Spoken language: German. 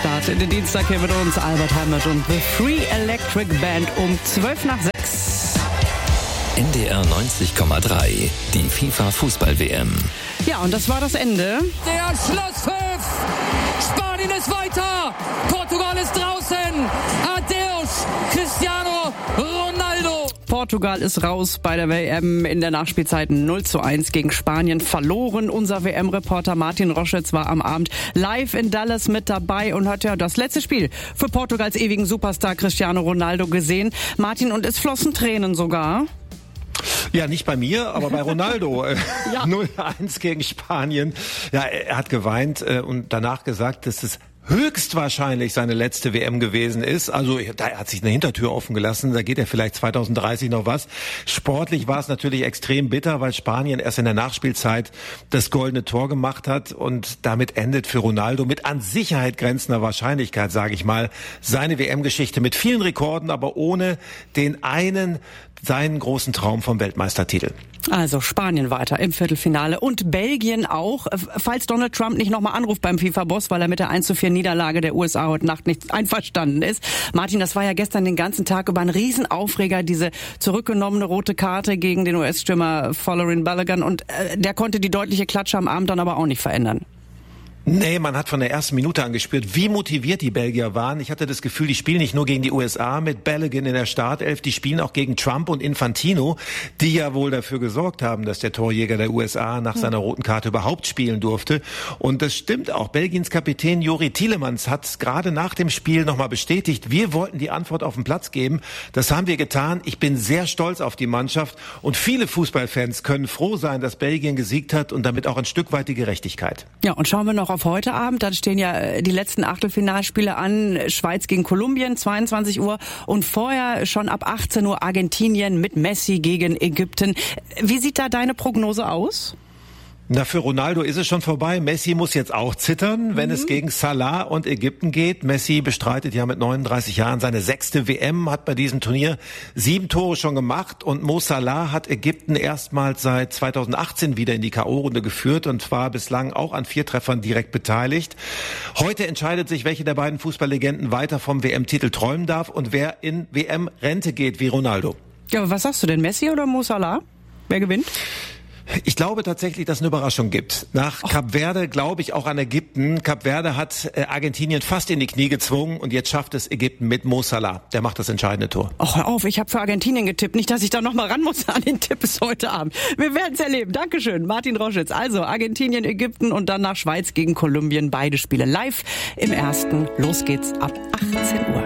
Start in den Dienstag hier mit uns Albert Hammett und The Free Electric Band um 5:12. NDR 90,3, die FIFA-Fußball-WM. Ja, und das war das Ende. Der Schlusspfiff! Spanien ist weiter! Portugal ist draußen! Adeus, Cristiano Ronaldo! Portugal ist raus bei der WM in der Nachspielzeit 0:1 gegen Spanien verloren. Unser WM-Reporter Martin Roschitz war am Abend live in Dallas mit dabei und hat ja das letzte Spiel für Portugals ewigen Superstar Cristiano Ronaldo gesehen. Martin, und es flossen Tränen sogar. Ja, nicht bei mir, aber bei Ronaldo. Ja. 0:1 gegen Spanien. Ja, er hat geweint und danach gesagt, dass es höchstwahrscheinlich seine letzte WM gewesen ist. Also da hat sich eine Hintertür offen gelassen. Da geht er vielleicht 2030 noch was. Sportlich war es natürlich extrem bitter, weil Spanien erst in der Nachspielzeit das goldene Tor gemacht hat. Und damit endet für Ronaldo mit an Sicherheit grenzender Wahrscheinlichkeit, sage ich mal, seine WM-Geschichte mit vielen Rekorden, aber ohne seinen großen Traum vom Weltmeistertitel. Also Spanien weiter im Viertelfinale und Belgien auch, falls Donald Trump nicht nochmal anruft beim FIFA-Boss, weil er mit der 1:4 Niederlage der USA heute Nacht nicht einverstanden ist. Martin, das war ja gestern den ganzen Tag über ein Riesenaufreger, diese zurückgenommene rote Karte gegen den US-Stürmer Folarin Balogun, und der konnte die deutliche Klatsche am Abend dann aber auch nicht verändern. Nee, man hat von der ersten Minute an gespürt, wie motiviert die Belgier waren. Ich hatte das Gefühl, die spielen nicht nur gegen die USA mit Balogun in der Startelf, die spielen auch gegen Trump und Infantino, die ja wohl dafür gesorgt haben, dass der Torjäger der USA nach seiner roten Karte überhaupt spielen durfte. Und das stimmt auch. Belgiens Kapitän Jori Tielemans hat gerade nach dem Spiel nochmal bestätigt, wir wollten die Antwort auf den Platz geben. Das haben wir getan. Ich bin sehr stolz auf die Mannschaft und viele Fußballfans können froh sein, dass Belgien gesiegt hat und damit auch ein Stück weit die Gerechtigkeit. Ja, und schauen wir noch auf heute Abend. Dann stehen ja die letzten Achtelfinalspiele an. Schweiz gegen Kolumbien, 22 Uhr. Und vorher schon ab 18 Uhr Argentinien mit Messi gegen Ägypten. Wie sieht da deine Prognose aus? Na, für Ronaldo ist es schon vorbei. Messi muss jetzt auch zittern, wenn es gegen Salah und Ägypten geht. Messi bestreitet ja mit 39 Jahren seine 6. WM, hat bei diesem Turnier 7 Tore schon gemacht. Und Mo Salah hat Ägypten erstmals seit 2018 wieder in die K.O.-Runde geführt und war bislang auch an 4 Treffern direkt beteiligt. Heute entscheidet sich, welche der beiden Fußballlegenden weiter vom WM-Titel träumen darf und wer in WM-Rente geht wie Ronaldo. Ja, aber was sagst du denn, Messi oder Mo Salah? Wer gewinnt? Ich glaube tatsächlich, dass es eine Überraschung gibt. Nach Kap Verde glaube ich auch an Ägypten. Kap Verde hat Argentinien fast in die Knie gezwungen und jetzt schafft es Ägypten mit Mo Salah. Der macht das entscheidende Tor. Ach, hör auf, ich habe für Argentinien getippt. Nicht, dass ich da noch mal ran muss an den Tipp bis heute Abend. Wir werden es erleben. Dankeschön, Martin Roschitz. Also Argentinien, Ägypten und dann nach Schweiz gegen Kolumbien. Beide Spiele live im ersten. Los geht's ab 18 Uhr.